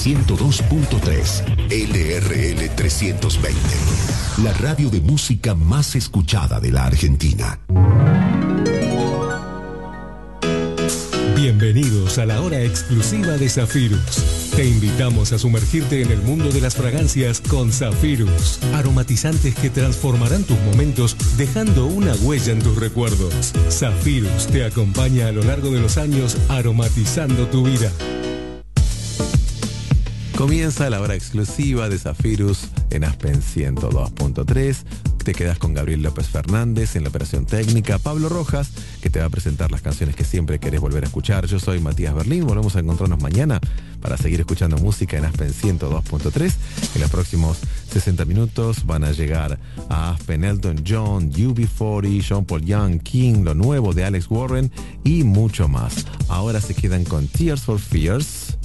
102.3. LRL 320. La radio de música más escuchada de la Argentina. Bienvenidos a la hora exclusiva de Zafirus. Te invitamos a sumergirte en el mundo de las fragancias con Zafirus. Aromatizantes que transformarán tus momentos dejando una huella en tus recuerdos. Zafirus te acompaña a lo largo de los años aromatizando tu vida. Comienza la hora exclusiva de Zafirus en Aspen 102.3. Te quedas con Gabriel López Fernández en la operación técnica, Pablo Rojas, que te va a presentar las canciones que siempre querés volver a escuchar. Yo soy Matías Berlín, volvemos a encontrarnos mañana para seguir escuchando música en Aspen 102.3. En los próximos 60 minutos van a llegar a Aspen Elton John, UB40, Sean Paul Young, King, lo nuevo de Alex Warren y mucho más. Ahora se quedan con Tears for Fears.